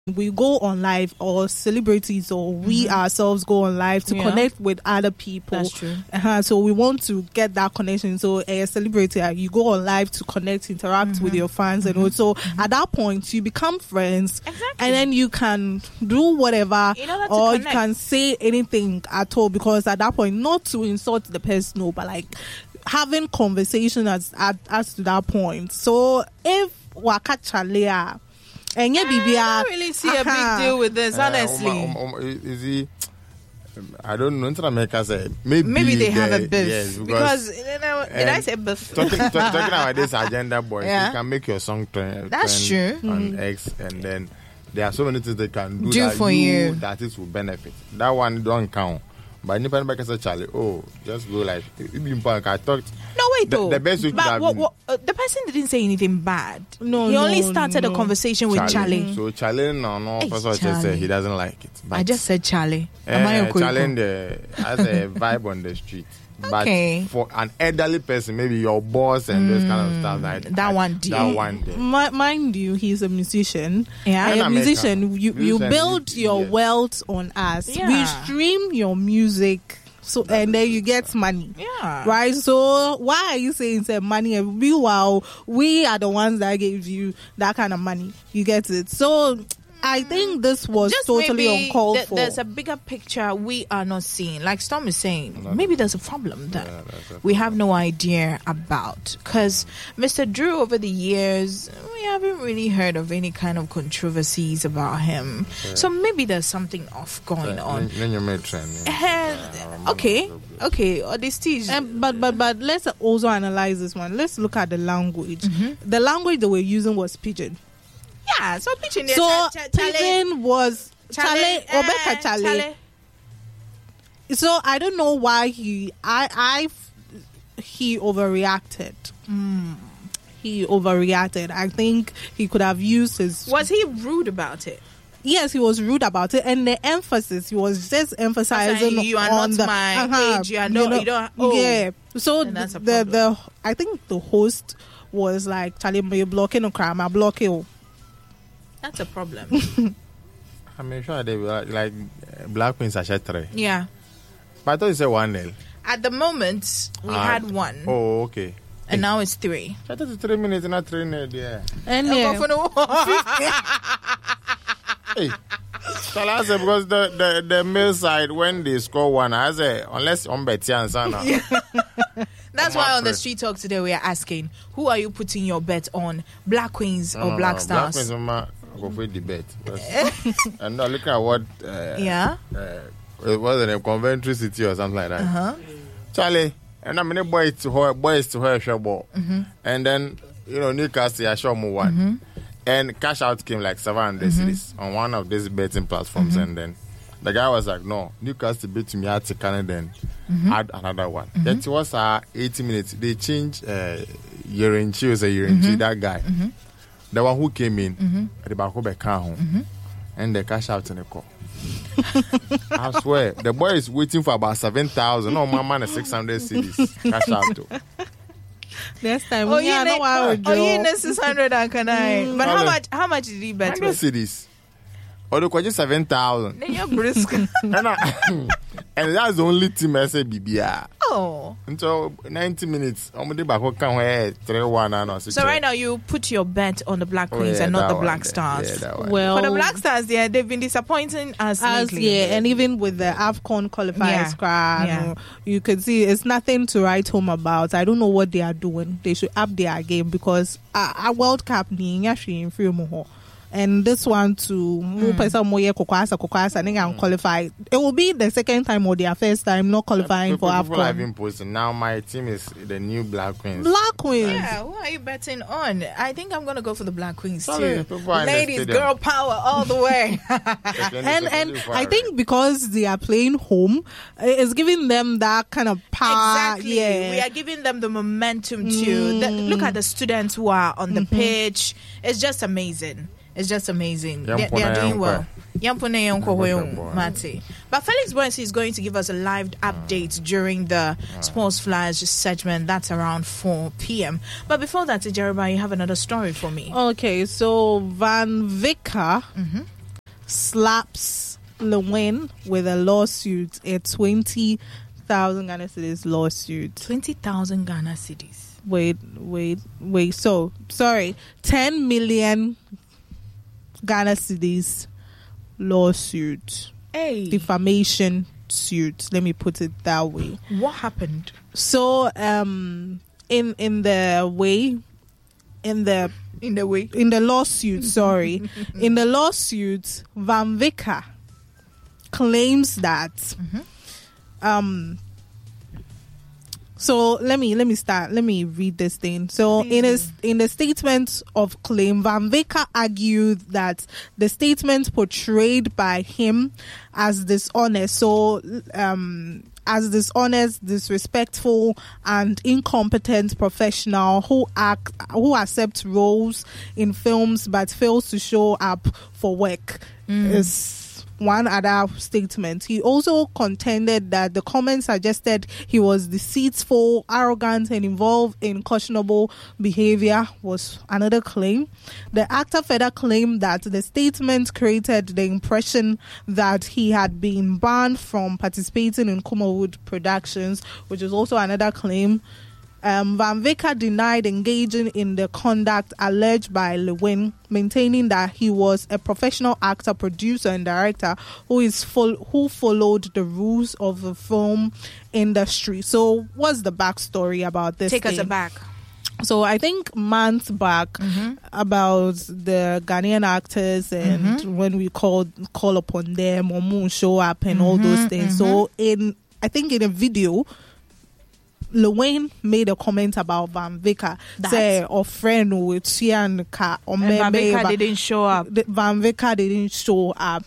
we go on live, or celebrities, or we ourselves go on live to connect with other people. That's true. So we want to get that connection. So a celebrity, you go on live to connect, interact with your fans, and also at that point you become friends, and then you can do whatever, or you can say anything at all, because at that point, not to insult the person, no, but like having conversation as to that point. So if Waka Chalea, and I don't really see a big deal with this, honestly. Is he? I don't know. In America, say maybe they have a beef. Yes, because did I say beef? Talking about this agenda, boy, you can make your song trend. That's true. On X, and then there are so many things they can do that for you that it will benefit. That one don't count. But anybody can say, Charlie, just go like, I talked. No, wait, though. The best way the person didn't say anything bad. No, he only started a conversation with Charlie. So Charlie, first of all, just said he doesn't like it. But I just said Charlie. Charlie has a vibe on the street. But for an elderly person, maybe your boss and those kind of stuff, mind you, he's a musician. Yeah, and a musician, you build your wealth on us. Yeah. We stream your music. So and then you get money, right? So why are you saying say money? Meanwhile, we are the ones that gave you that kind of money. You get it? So I think this was just totally uncalled for. There's a bigger picture we are not seeing. Like Storm is saying, maybe there's a problem that we have no idea about. Because Mr. Drew, over the years, we haven't really heard of any kind of controversies about him. So maybe there's something off going on. Then you made trend. Okay. Or this stage. But let's also analyze this one. Let's look at the language. The language they were using was pidgin. Yeah, so pidgin. So pidgin was Chale. So I don't know why he overreacted. He overreacted. I think he could have used his. Was he rude about it? Yes, he was rude about it, and the emphasis, he was just emphasizing you are on not my age. You are not. You don't. Yeah. So the I think the host was like, "Charlie, you're blocking a crime. I block you." That's a problem. I'm sure they were like Black Queens are 3. Yeah. But I thought you said 1-0. At the moment, we had 1. Oh, okay. And now it's 3. I thought it's 3 minutes, not 3-0, yeah. And Hey, so I said, because the male side, when they score 1, I say, unless on Betty and Sana. That's why on the street talk today we are asking, who are you putting your bet on, Black Queens or Black Stars? Black Queens, go for the bet. And now look at what it was in a Coventry City or something like that. Charlie, and I mean boys to her show ball. And then Newcastle I show more 1. And cash out came like 700 cities on one of these betting platforms, and then the guy was like, no, Newcastle beat me at Canada, then add another one. That was 80 minutes. They changed Yerenchi, was a Yerenchi, that guy. The one who came in at the back of the car, and they cash out in the call. I swear, the boy is waiting for about 7,000. No, my man is 600 cities. Cash out too. Next time, you in 600 and can I? But how much did he bet? 100 cities. Or the question 7,000. Then you're brisk. And that's the only team I say BBR. Oh. Until 90 minutes. I'm back. 3-1. So right now you put your bet on the Black Queens and not the Black Stars. Well, for the Black Stars, they've been disappointing us lately. And even with the AFCON qualifiers, you can see it's nothing to write home about. I don't know what they are doing. They should up their game, because a World Cup actually in free more. And this one to qualify. It will be the second time or their first time not qualifying for AFCON. People have been posting. Now my team is the new Black Queens. Black Queens. Yeah, who are you betting on? I think I'm gonna go for the Black Queens too. Ladies, girl power all the way. and I think because they are playing home, it's giving them that kind of power. Exactly. Yeah. We are giving them the momentum too. Look at the students who are on the pitch. It's just amazing. It's just amazing. They are doing well. But Felix Boyce is going to give us a live update during the Sports Flash segment. That's around 4 p.m. But before that, Jeremiah, you have another story for me. Okay, so Van Vicker slaps Lewin with a lawsuit, a 20,000 Ghana cedis lawsuit. 20,000 Ghana cedis. Wait. So, sorry. 10 million Ghana cedis lawsuit. Hey. Defamation suit. Let me put it that way. What happened? So, in the lawsuit, sorry. In the lawsuit, Van Vicker claims that so let me read this thing. So in the statement of claim, Van Vicker argued that the statement portrayed by him as dishonest. So as dishonest, disrespectful, and incompetent professional who accepts roles in films but fails to show up for work is one other statement. He also contended that the comment suggested he was deceitful, arrogant, and involved in questionable behavior was another claim. The actor further claimed that the statement created the impression that he had been banned from participating in Kumawood productions, which is also another claim. Van Vicker denied engaging in the conduct alleged by Lewin, maintaining that he was a professional actor, producer, and director who followed the rules of the film industry. So, what's the backstory about this? Take us back. So I think months back about the Ghanaian actors and when we call upon them or moon show up and all those things. So I think in a video, Lewin made a comment about Van Vicker, say or friend with Sian Ka or Van Vicker didn't show up. Van Vicker didn't show up.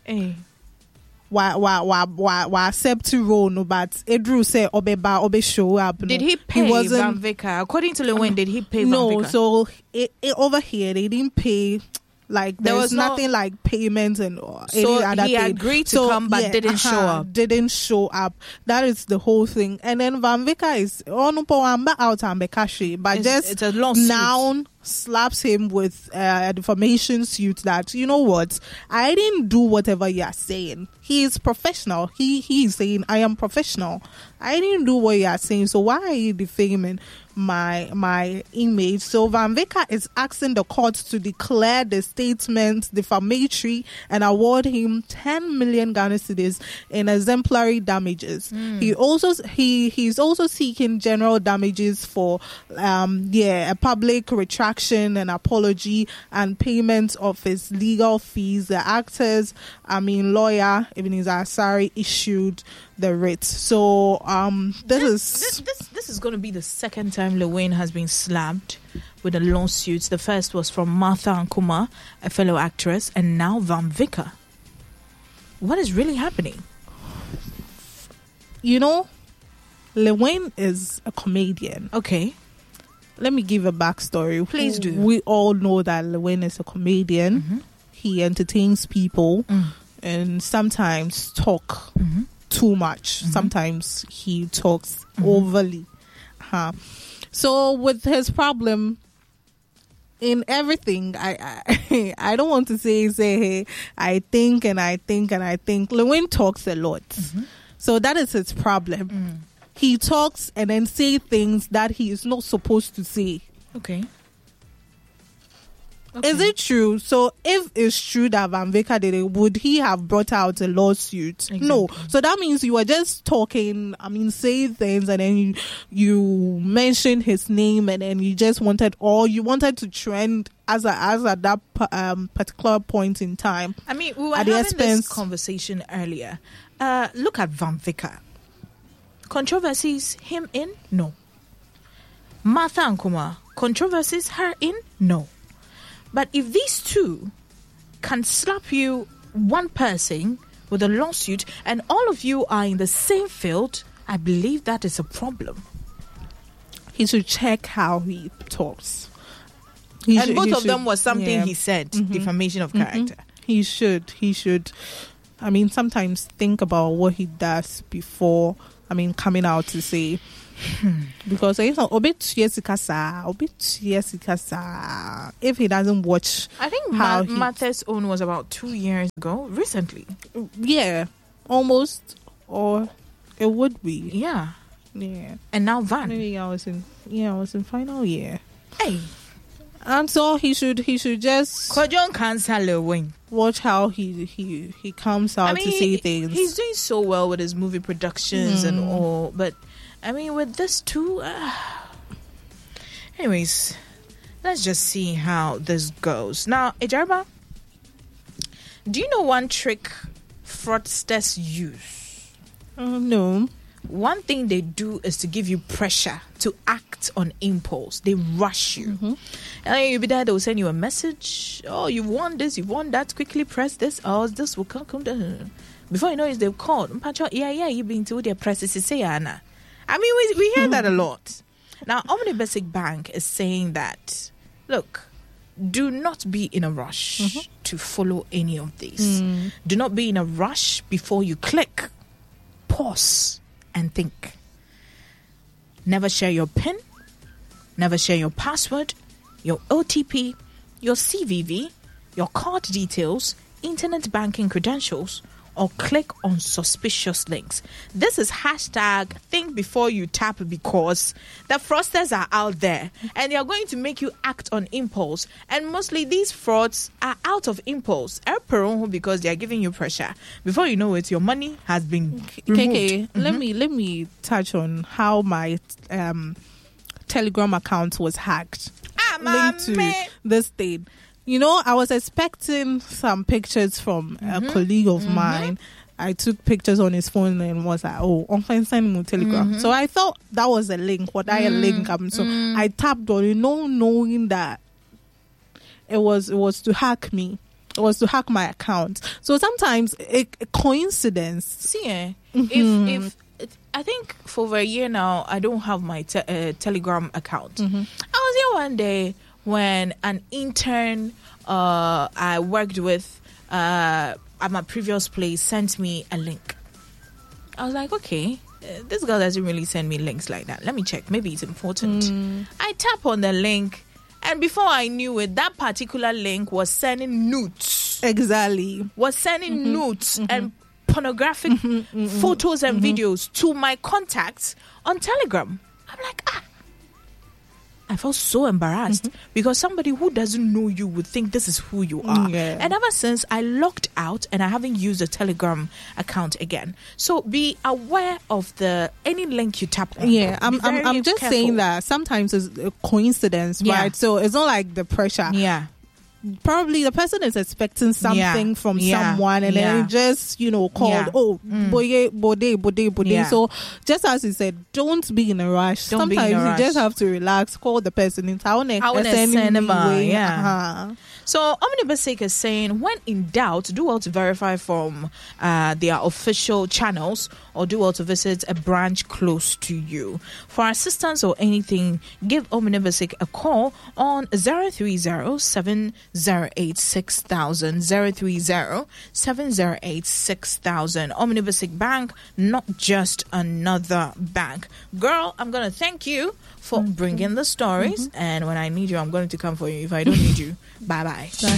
Why accept role no, but Edru say obe show up. Did he pay Van Vicker? According to Lewin, did he pay Van Vicker? No, so over here they didn't pay. Like there was nothing like payments and any other thing. He agreed to come but didn't show up. Didn't show up. That is the whole thing. And then Van Vicker is out and Bekashi, but it's a lawsuit. Now slaps him with a defamation suit that, you know what, I didn't do whatever you are saying. He is professional. He is saying I am professional. I didn't do what you are saying, so why are you defaming my image? So Van Vicker is asking the court to declare the statement defamatory and award him 10 million Ghana cedis in exemplary damages. He's also seeking general damages for a public retraction and apology and payment of his legal fees. The actor's lawyer Ebenezer Asari issued the writ. So this is going to be the second time Lewin has been slapped with a lawsuit. The first was from Martha Nkrumah, a fellow actress, and now Van Vicker. What is really happening? You know, Lewin is a comedian. Okay. Let me give a backstory. Please do. We all know that Lewin is a comedian. He entertains people and sometimes talk too much. Sometimes he talks overly. So with his problem in everything, I don't want to say hey, I think. Lewin talks a lot. So that is his problem. He talks and then say things that he is not supposed to say. Okay. Is it true? So if it's true that Van Vicker did it, would he have brought out a lawsuit? Exactly. No. So that means you were just talking, saying things, and then you mentioned his name, and then you just wanted to trend as at that particular point in time. We were having this conversation earlier. Look at Van Vicker. Controversies, him in? No. Martha Nkrumah, controversies, her in? No. But if these two can slap you, one person, with a lawsuit, and all of you are in the same field, I believe that is a problem. He should check how he talks. Both of them was something he said, defamation of character. He should. Sometimes think about what he does before, coming out to say, Because if he doesn't watch, I think Matt's own was about 2 years ago, recently. Yeah, almost, or it would be. Yeah. And now Van. Maybe I was in final year. Hey. And so he should just watch how he comes out to say things. He's doing so well with his movie productions and all, but I mean with this too. Anyways, let's just see how this goes. Now, Ejarba, do you know one trick fraudsters use? No. One thing they do is to give you pressure to act on impulse. They rush you. And then you'll be there, they'll send you a message. Oh, you want this, you want that. Quickly press this. Oh, this will come down. Before you know it, they've called. Yeah, you've been to their presses. I mean, we hear that a lot. Now, Omnibasic Bank is saying that, look, do not be in a rush to follow any of these. Do not be in a rush before you click. Pause and think. Never share your PIN. Never share your password, your OTP, your CVV, your card details, internet banking credentials, or click on suspicious links. This is hashtag think before you tap, because the fraudsters are out there and they are going to make you act on impulse. And mostly these frauds are out of impulse, because they are giving you pressure. Before you know it, your money has been removed. Let me touch on how my Telegram account was hacked. Linked to this thing. You know, I was expecting some pictures from a colleague of mine. I took pictures on his phone and was like, oh, I'm sending him Telegram. So I thought that was a link. So I tapped on it, knowing that it was to hack me. It was to hack my account. So sometimes a coincidence. See, if I think for over a year now, I don't have my Telegram account. I was here one day when an intern I worked with at my previous place sent me a link. I was like, okay, this girl doesn't really send me links like that. Let me check. Maybe it's important. I tap on the link, and before I knew it, that particular link was sending nudes. Exactly. Was sending nudes and pornographic photos and videos to my contacts on Telegram. I'm like, I felt so embarrassed because somebody who doesn't know you would think this is who you are. And ever since, I logged out and I haven't used a Telegram account again. So be aware of any link you tap on. Yeah, I'm just saying that sometimes it's a coincidence, right? So it's not like the pressure. Yeah. Probably the person is expecting something from someone, and then just called bode. So just as you said, don't be in a rush. Sometimes you just have to relax, call the person in town. So Omnibasic is saying, when in doubt, do well to verify from their official channels, or do well to visit a branch close to you. For assistance or anything, give Omnibasic a call on 030-708-6000, 030-708-6000. Omnibasic Bank, not just another bank. Girl, I'm going to thank you for bringing the stories, and when I need you, I'm going to come for you. If I don't need you, bye-bye.